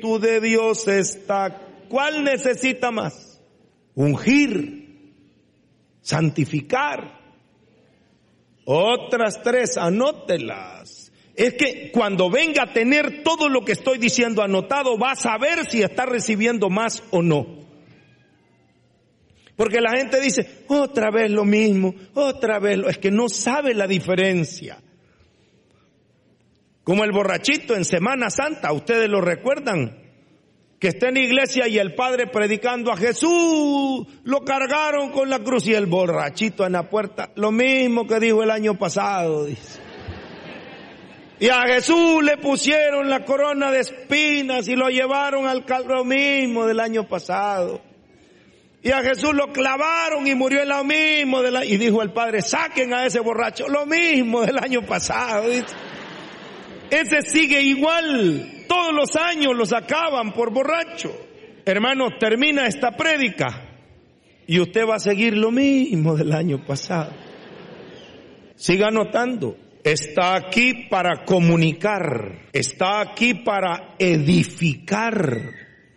Espíritu de Dios está. ¿Cuál necesita más? Ungir, santificar. Otras 3, anótelas. Es que cuando venga a tener todo lo que estoy diciendo anotado, va a saber si está recibiendo más o no. Porque la gente dice, otra vez lo mismo, otra vez es que no sabe la diferencia. Como el borrachito en Semana Santa, ustedes lo recuerdan, que está en la iglesia y el padre predicando a Jesús, lo cargaron con la cruz y el borrachito en la puerta, lo mismo que dijo el año pasado, dice. Y a Jesús le pusieron la corona de espinas y lo llevaron al lo mismo del año pasado. Y a Jesús lo clavaron y murió en lo mismo y dijo el padre, saquen a ese borracho, lo mismo del año pasado, dice. Ese sigue igual. Todos los años lo sacaban por borracho. Hermano, termina esta prédica y usted va a seguir lo mismo del año pasado. Siga anotando. Está aquí para comunicar. Está aquí para edificar.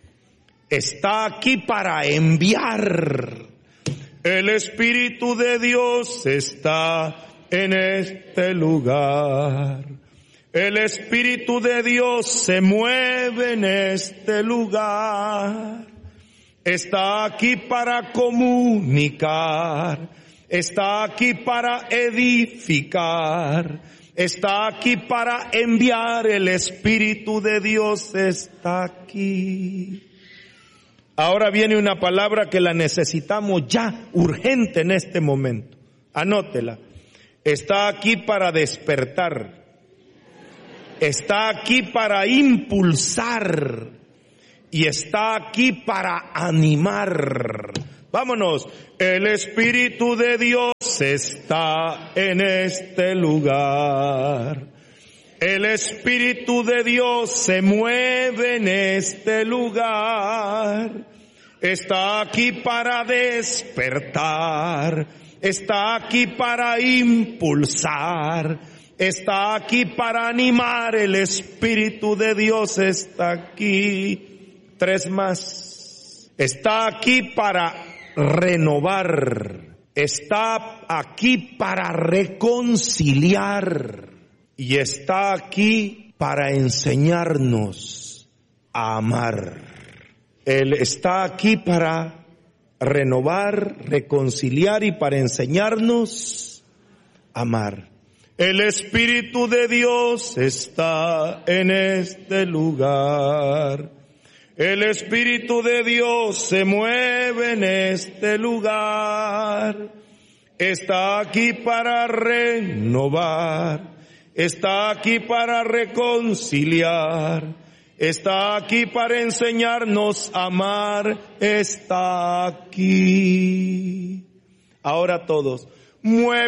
Está aquí para enviar. El Espíritu de Dios está en este lugar. El Espíritu de Dios se mueve en este lugar. Está aquí para comunicar. Está aquí para edificar. Está aquí para enviar. El Espíritu de Dios está aquí. Ahora viene una palabra que la necesitamos ya, urgente en este momento. Anótela. Está aquí para despertar. Está aquí para impulsar y está aquí para animar. Vámonos. El Espíritu de Dios está en este lugar. El Espíritu de Dios se mueve en este lugar. Está aquí para despertar. Está aquí para impulsar. Está aquí para animar. El Espíritu de Dios está aquí. 3 más. Está aquí para renovar. Está aquí para reconciliar. Y está aquí para enseñarnos a amar. Él está aquí para renovar, reconciliar y para enseñarnos a amar. El Espíritu de Dios está en este lugar. El Espíritu de Dios se mueve en este lugar. Está aquí para renovar. Está aquí para reconciliar. Está aquí para enseñarnos a amar. Está aquí. Ahora todos. Mueve